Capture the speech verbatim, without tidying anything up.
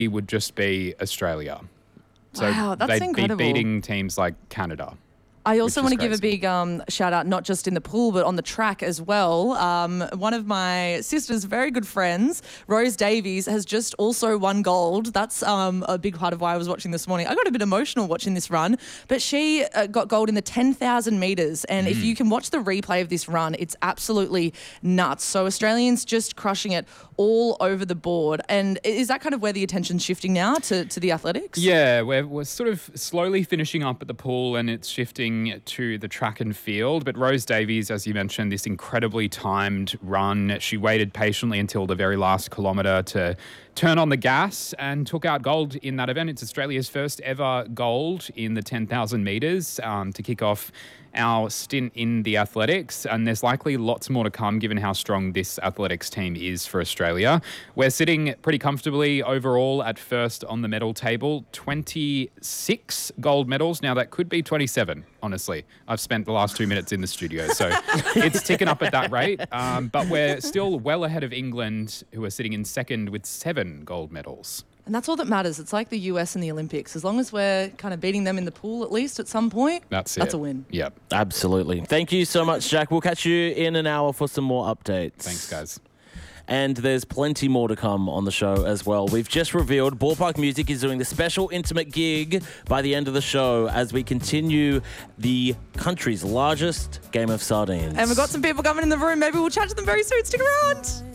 would just be Australia. So Wow, that's they'd incredible. be beating teams like Canada. I also which want is to give a crazy. big um, shout out, not just in the pool, but on the track as well. Um, one of my sister's very good friends, Rose Davies, has just also won gold. That's um, a big part of why I was watching this morning. I got a bit emotional watching this run, but she uh, got gold in the ten thousand metres. And if you can watch the replay of this run, it's absolutely nuts. So Australians just crushing it all over the board. And is that kind of where the attention's shifting now to, to the athletics? Yeah, we're, we're sort of slowly finishing up at the pool and it's shifting to the track and field. But Rose Davies, as you mentioned, this incredibly timed run. She waited patiently until the very last kilometre to turn on the gas and took out gold in that event. It's Australia's first ever gold in the ten thousand metres um, to kick off our stint in the athletics, and there's likely lots more to come given how strong this athletics team is for Australia. We're sitting pretty comfortably overall at first on the medal table, twenty-six gold medals. Now that could be twenty-seven, honestly. I've spent the last two minutes in the studio, so it's ticking up at that rate. Um, but we're still well ahead of England, who are sitting in second with seven gold medals. And that's all that matters. It's like the U S and the Olympics. As long as we're kind of beating them in the pool at least at some point, That's it. that's a win. Yep. Absolutely. Thank you so much, Jack. We'll catch you in an hour for some more updates. Thanks, guys. And there's plenty more to come on the show as well. We've just revealed Ballpark Music is doing the special intimate gig by the end of the show as we continue the country's largest game of sardines. And we've got some people coming in the room. Maybe we'll chat to them very soon. Stick around.